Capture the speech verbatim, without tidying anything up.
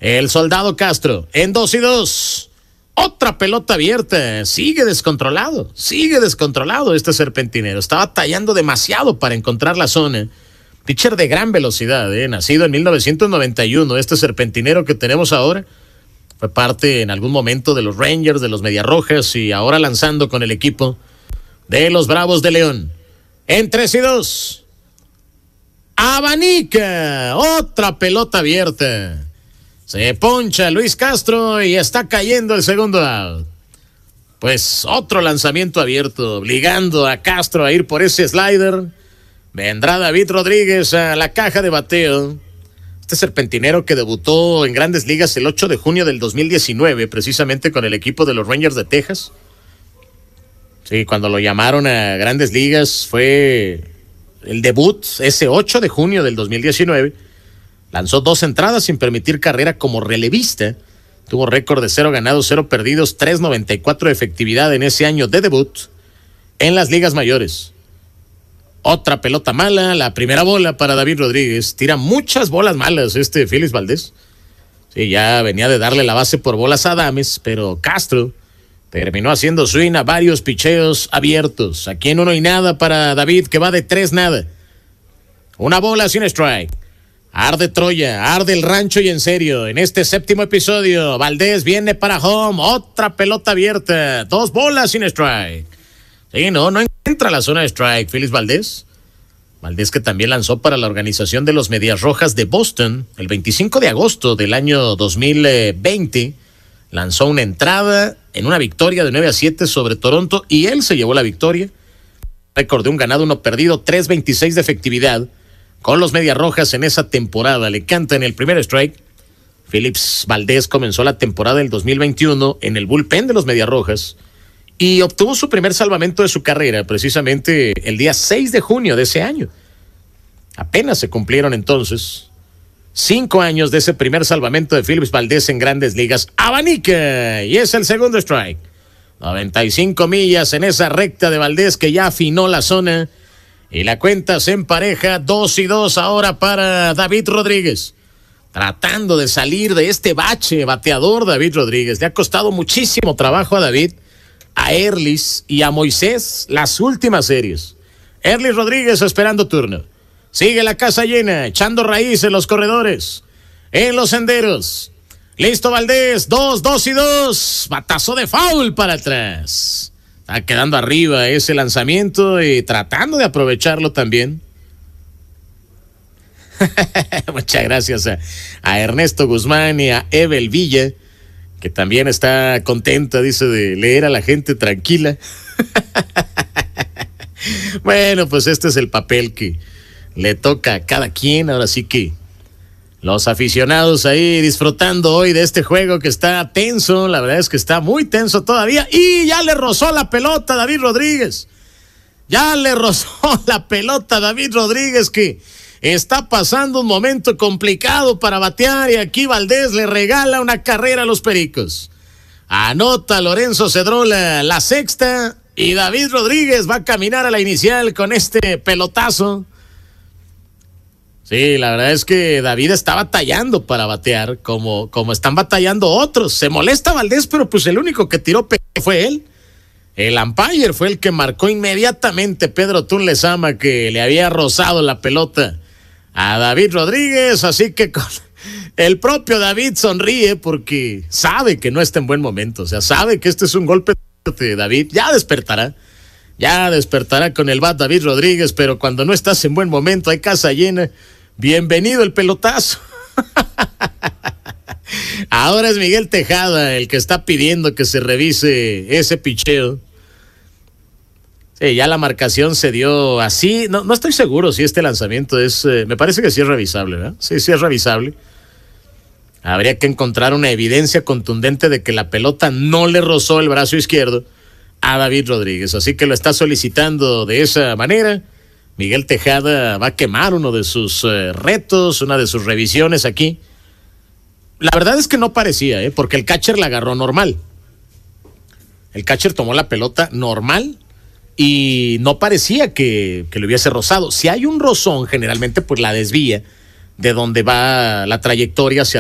El Soldado Castro en dos y dos. Otra pelota abierta. Sigue descontrolado. Sigue descontrolado este serpentinero. Estaba tallando demasiado para encontrar la zona. Pitcher de gran velocidad, ¿eh? Nacido en mil novecientos noventa y uno. Este serpentinero que tenemos ahora fue parte en algún momento de los Rangers, de los Medias Rojas y ahora lanzando con el equipo de los Bravos de León. En tres y dos. Abanica. Otra pelota abierta. Se poncha Luis Castro y está cayendo el segundo out. Pues otro lanzamiento abierto, obligando a Castro a ir por ese slider. Vendrá David Rodríguez a la caja de bateo. Este serpentinero que debutó en Grandes Ligas el ocho de junio del dos mil diecinueve, precisamente con el equipo de los Rangers de Texas. Sí, cuando lo llamaron a Grandes Ligas fue el debut, ese ocho de junio del dos mil diecinueve. Lanzó dos entradas sin permitir carrera como relevista. Tuvo récord de cero ganados, cero perdidos, tres noventa y cuatro de efectividad en ese año de debut en las ligas mayores. Otra pelota mala, la primera bola para David Rodríguez. Tira muchas bolas malas este Félix Valdés. Sí, ya venía de darle la base por bolas a Adames, pero Castro terminó haciendo swing a varios picheos abiertos. Aquí en uno y nada para David, que va de tres nada. Una bola sin strike. Arde Troya, arde el rancho y en serio. En este séptimo episodio, Valdés viene para home. Otra pelota abierta. Dos bolas sin strike. Sí, no, no encuentra la zona de strike, Félix Valdés. Valdés que también lanzó para la organización de los Medias Rojas de Boston el veinticinco de agosto del año dos mil veinte. Lanzó una entrada en una victoria de nueve a siete sobre Toronto y él se llevó la victoria. Récord de un ganado, uno perdido, tres veintiséis de efectividad. Con los Medias Rojas en esa temporada le canta en el primer strike. Félix Valdés comenzó la temporada del dos mil veintiuno en el bullpen de los Medias Rojas y obtuvo su primer salvamento de su carrera precisamente el día seis de junio de ese año. Apenas se cumplieron entonces cinco años de ese primer salvamento de Félix Valdés en Grandes Ligas. Abanica y es el segundo strike. noventa y cinco millas en esa recta de Valdés que ya afinó la zona. Y la cuenta se empareja, dos y dos ahora para David Rodríguez. Tratando de salir de este bache bateador David Rodríguez. Le ha costado muchísimo trabajo a David, a Erlis y a Moisés las últimas series. Erlis Rodríguez esperando turno. Sigue la casa llena, echando raíz en los corredores, en los senderos. Listo Valdés, dos, dos y dos. Batazo de foul para atrás. Está quedando arriba ese lanzamiento y tratando de aprovecharlo también. Muchas gracias a, a Ernesto Guzmán y a Evel Villa, que también está contenta, dice, de leer a la gente tranquila. Bueno, pues este es el papel que le toca a cada quien. Ahora sí que los aficionados ahí disfrutando hoy de este juego que está tenso. La verdad es que está muy tenso todavía. Y ya le rozó la pelota a David Rodríguez. Ya le rozó la pelota a David Rodríguez, que está pasando un momento complicado para batear. Y aquí Valdés le regala una carrera a los Pericos. Anota Lorenzo Cedrola la sexta. Y David Rodríguez va a caminar a la inicial con este pelotazo. Sí, la verdad es que David está batallando para batear, como, como están batallando otros. Se molesta Valdés, pero pues el único que tiró fue él. El umpire fue el que marcó inmediatamente, Pedro Tun Lezama, que le había rozado la pelota a David Rodríguez. Así que con el propio David sonríe porque sabe que no está en buen momento. O sea, sabe que este es un golpe de David. Ya despertará. Ya despertará con el bat David Rodríguez, pero cuando no estás en buen momento, hay casa llena. Bienvenido el pelotazo. Ahora es Miguel Tejada el que está pidiendo que se revise ese picheo. Sí, ya la marcación se dio así. No, no estoy seguro si este lanzamiento es... Eh, me parece que sí es revisable, ¿verdad? Sí, sí es revisable. Habría que encontrar una evidencia contundente de que la pelota no le rozó el brazo izquierdo a David Rodríguez. Así que lo está solicitando de esa manera. Miguel Tejada va a quemar uno de sus eh, retos, una de sus revisiones aquí. La verdad es que no parecía, ¿eh? Porque el catcher la agarró normal. El catcher tomó la pelota normal y no parecía que, que le hubiese rozado. Si hay un rozón, generalmente pues la desvía de donde va la trayectoria hacia